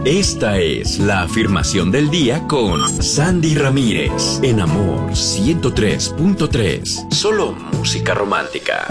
Esta es la afirmación del día con Sandy Ramírez en Amor 103.3. Solo música romántica.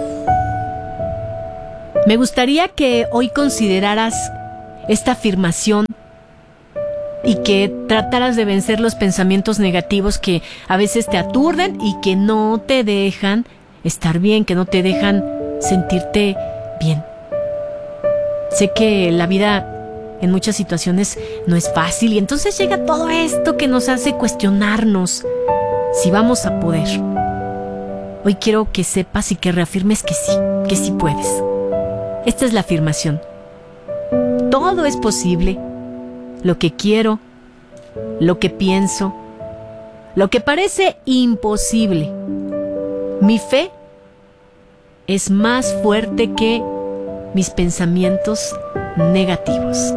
Me gustaría que hoy consideraras esta afirmación y que trataras de vencer los pensamientos negativos que a veces te aturden y que no te dejan estar bien, que no te dejan sentirte bien. Sé que la vida en muchas situaciones no es fácil y entonces llega todo esto que nos hace cuestionarnos si vamos a poder. Hoy quiero que sepas y que reafirmes que sí puedes. Esta es la afirmación. Todo es posible. Lo que quiero, lo que pienso, lo que parece imposible. Mi fe es más fuerte que mis pensamientos negativos.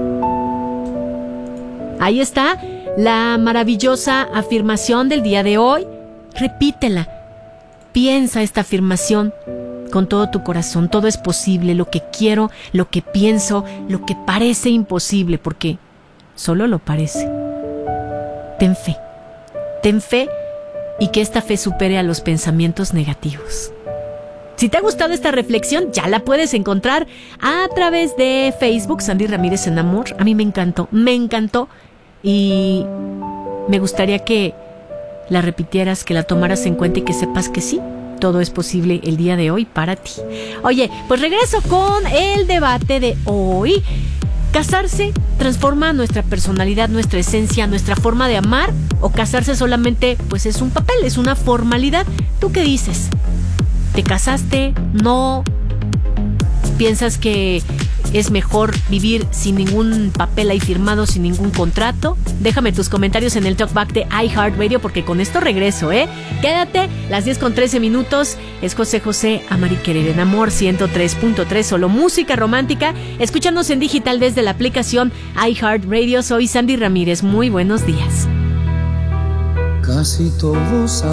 Ahí está la maravillosa afirmación del día de hoy. Repítela. Piensa esta afirmación con todo tu corazón. Todo es posible. Lo que quiero, lo que pienso, lo que parece imposible, porque solo lo parece. Ten fe. Ten fe y que esta fe supere a los pensamientos negativos. Si te ha gustado esta reflexión, ya la puedes encontrar a través de Facebook, Sandy Ramírez en Amor. A mí me encantó y me gustaría que la repitieras, que la tomaras en cuenta y que sepas que sí, todo es posible el día de hoy para ti. Oye, pues regreso con el debate de hoy. ¿Casarse transforma nuestra personalidad, nuestra esencia, nuestra forma de amar? ¿O casarse solamente pues es un papel, es una formalidad? ¿Tú qué dices? ¿Te casaste? ¿No? ¿Piensas que es mejor vivir sin ningún papel ahí firmado, sin ningún contrato? Déjame tus comentarios en el talkback de iHeartRadio porque con esto regreso, ¿eh? Quédate, las 10:13. Es José José, Amar y Querer en Amor 103.3, solo música romántica. Escúchanos en digital desde la aplicación iHeartRadio. Soy Sandy Ramírez, muy buenos días. Casi todos